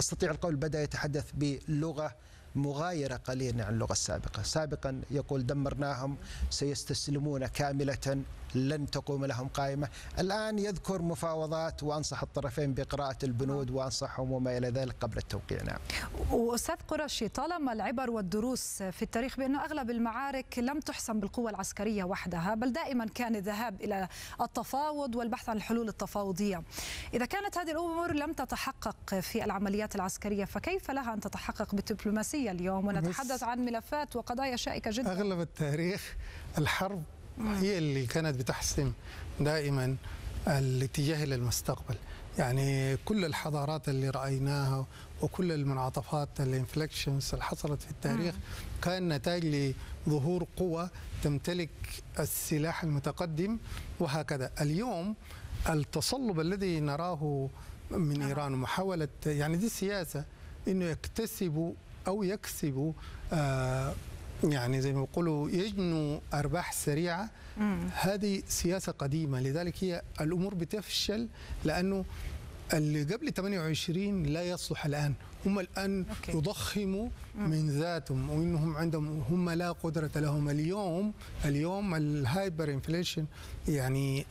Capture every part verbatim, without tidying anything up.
أستطيع القول بدأ يتحدث بلغة مغايرة قليلا عن اللغة السابقة. سابقا يقول دمرناهم سيستسلمون كاملة لن تقوم لهم قائمة. الآن يذكر مفاوضات وأنصح الطرفين بقراءة البنود وأنصحهم وما إلى ذلك قبل التوقيع. نعم. وأستاذ قرشي، طالما العبر والدروس في التاريخ بأن أغلب المعارك لم تحسم بالقوة العسكرية وحدها، بل دائما كان الذهاب إلى التفاوض والبحث عن الحلول التفاوضية. إذا كانت هذه الأمور لم تتحقق في العمليات العسكرية، فكيف لها أن تتحقق بالدبلوماسية اليوم ونتحدث عن ملفات وقضايا شائكة جدا؟ أغلب التاريخ الحرب هي اللي كانت بتحسم دائما الاتجاه إلى المستقبل. يعني كل الحضارات اللي رأيناها وكل المنعطفات الانفلكشنز اللي حصلت في التاريخ كان نتاج لظهور قوة تمتلك السلاح المتقدم وهكذا. اليوم التصلب الذي نراه من إيران ومحاولة، يعني دي السياسة إنه يكتسبوا أو يكسبوا آه يعني زي ما بيقولوا يجنوا أرباح سريعة. مم. هذه سياسة قديمة، لذلك هي الأمور بتفشل لأنه اللي قبل ثمانية وعشرين لا يصلح الآن. هم الآن أوكي. يضخموا مم. من ذاتهم وإنهم عندهم هم لا قدرة لهم. اليوم اليوم الهايبر انفليشن يعني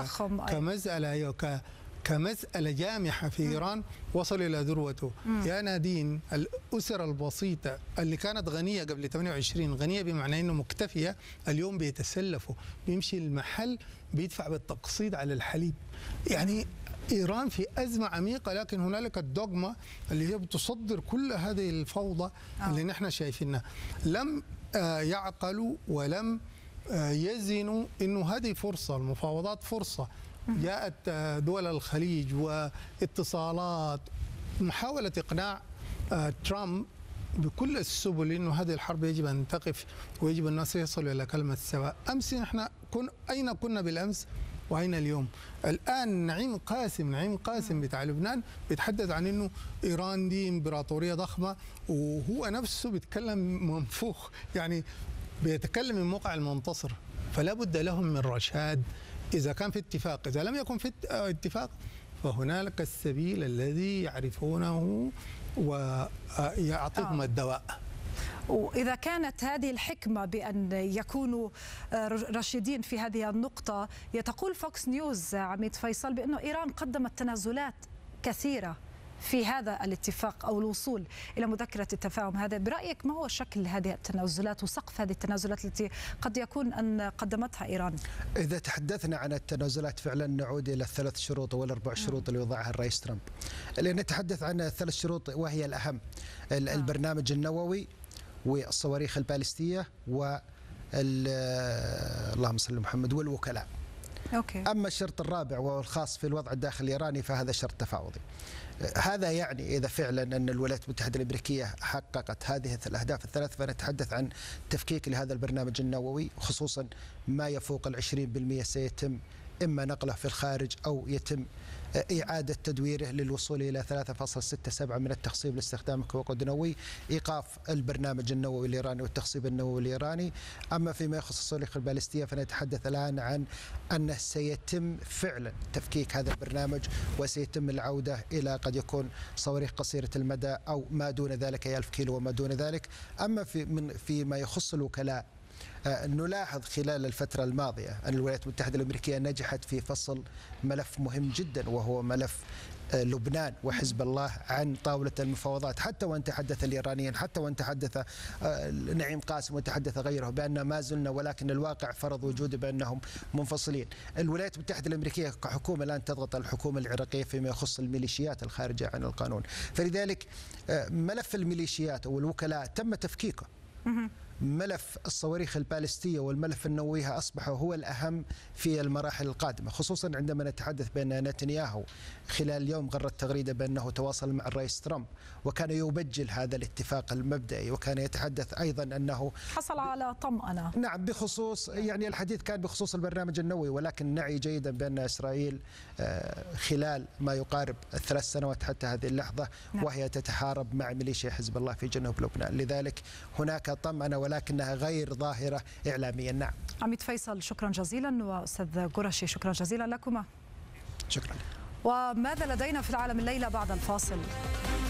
كمسألة أيوة ك كمسألة جامحة في إيران وصل إلى ذروته. يا نادين، الأسر البسيطة اللي كانت غنية قبل ثمانية وعشرين، غنية بمعنى أنه مكتفية، اليوم بيتسلفوا، بيمشي المحل بيدفع بالتقسيط على الحليب. يعني إيران في أزمة عميقة، لكن هنالك الدوغما اللي هي بتصدر كل هذه الفوضى آه. اللي نحن شايفينها. لم يعقلوا ولم يزنوا أنه هذه فرصة، المفاوضات فرصة. جاءت دول الخليج واتصالات، محاولة إقناع ترامب بكل السبل إنه هذه الحرب يجب أن تقف ويجب الناس يصلوا إلى كلمة السواء. أمس نحن كن أين كنا بالأمس وأين اليوم؟ الآن نعيم قاسم نعيم قاسم بتاع لبنان بيتحدث عن إنه إيران دي إمبراطورية ضخمة، وهو نفسه بيتكلم منفوخ، يعني بيتكلم من موقع المنتصر. فلا بد لهم من رشاد. إذا كان في اتفاق، إذا لم يكن في اتفاق فهنالك السبيل الذي يعرفونه ويعطيهم آه. الدواء. وإذا كانت هذه الحكمة بأن يكونوا رشيدين في هذه النقطة، يتقول فوكس نيوز عميد فيصل بأنه إيران قدمت تنازلات كثيرة في هذا الاتفاق أو الوصول إلى مذكرة التفاهم هذا. برأيك ما هو شكل هذه التنازلات وسقف هذه التنازلات التي قد يكون أن قدمتها إيران؟ إذا تحدثنا عن التنازلات فعلا نعود إلى الثلاث شروط والأربع شروط اللي وضعها الرئيس ترامب. لأن نتحدث عن الثلاث شروط وهي الأهم: البرنامج النووي والصواريخ البالستية و اللهم صل محمد والوكلاء. أوكي. أما الشرط الرابع وهو الخاص في الوضع الداخلي الإيراني فهذا شرط تفاوضي. هذا يعني إذا فعلا أن الولايات المتحدة الأمريكية حققت هذه الأهداف الثلاث فنتحدث عن تفكيك لهذا البرنامج النووي، خصوصا ما يفوق العشرين بالمئة سيتم إما نقله في الخارج أو يتم إعادة تدويره للوصول إلى ثلاثة فاصلة ستة سبعة من التخصيب لاستخدامه كوقود نووي، إيقاف البرنامج النووي الإيراني والتخصيب النووي الإيراني. أما فيما يخص الصواريخ البالستية فنتحدث الآن عن أنه سيتم فعلا تفكيك هذا البرنامج وسيتم العودة إلى قد يكون صواريخ قصيرة المدى أو ما دون ذلك، أي ألف كيلو وما دون ذلك. أما في من فيما يخص الوكلاء نلاحظ خلال الفترة الماضية أن الولايات المتحدة الأمريكية نجحت في فصل ملف مهم جدا وهو ملف لبنان وحزب الله عن طاولة المفاوضات، حتى وان تحدث الإيرانيين، حتى وان تحدث نعيم قاسم وتحدث غيره بأن ما زلنا، ولكن الواقع فرض وجوده بأنهم منفصلين. الولايات المتحدة الأمريكية كحكومة الآن تضغط على الحكومة العراقية فيما يخص الميليشيات الخارجة عن القانون، فلذلك ملف الميليشيات والوكلاء تم تفكيكه. ملف الصواريخ البالستية والملف النووي أصبح هو الأهم في المراحل القادمة، خصوصا عندما نتحدث بأن نتنياهو خلال اليوم غرد تغريدة بأنه تواصل مع الرئيس ترامب وكان يبجل هذا الاتفاق المبدئي، وكان يتحدث أيضا أنه حصل على طمأنة. نعم، بخصوص يعني الحديث كان بخصوص البرنامج النووي، ولكن نعي جيدا بأن إسرائيل خلال ما يقارب الثلاث سنوات حتى هذه اللحظة وهي تتحارب مع ميليشيا حزب الله في جنوب لبنان، لذلك هناك طمأنة ولكنها غير ظاهرة إعلاميا. نعم. عميد فيصل شكرا جزيلا، وأستاذ قرشي شكرا جزيلا لكما. شكرا. وماذا لدينا في العالم الليلة بعد الفاصل؟